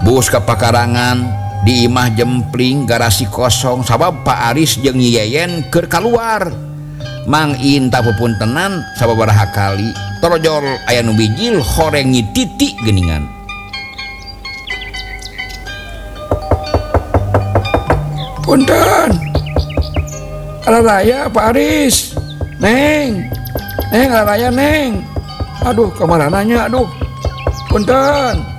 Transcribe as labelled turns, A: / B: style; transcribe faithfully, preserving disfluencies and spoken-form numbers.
A: bus ke pakarangan di imah jempling garasi kosong sabab Pak Aris jeung Nyi Yeyen keur kaluar. Mang Inta pupun tenan sababaraha kali torojol aya nu bijil horeng Nyi Titi geuningan. Punten Alaraya Pak Aris, Neng, Neng Alaraya Neng. Aduh, kemana nanya, aduh, punten.